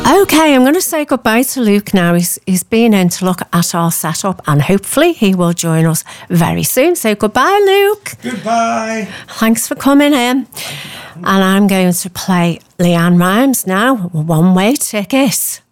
Okay, I'm going to say goodbye to Luke now. He's been in to look at our setup and hopefully he will join us very soon. So goodbye, Luke. Goodbye. Thanks for coming in. And I'm going to play Leanne Rimes now, One Way Ticket.